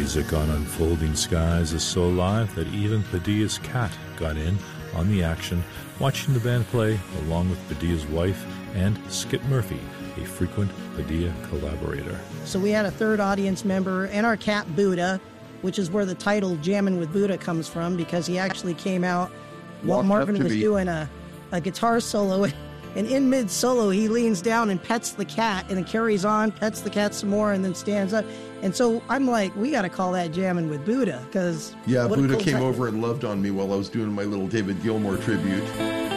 music on Unfolding Skies is so live that even Padilla's cat got in on the action, watching the band play along with Padilla's wife and Skip Murphy, a frequent Padilla collaborator. So we had a third audience member and our cat Buddha, which is where the title Jammin' with Buddha comes from, because he actually came out while Marvin was doing a guitar solo. And in mid-solo, he leans down and pets the cat, and then carries on, pets the cat some more, and then stands up. And so I'm like, we got to call that Jammin' with Buddha, because... Yeah, Buddha came over and loved on me while I was doing my little David Gilmour tribute.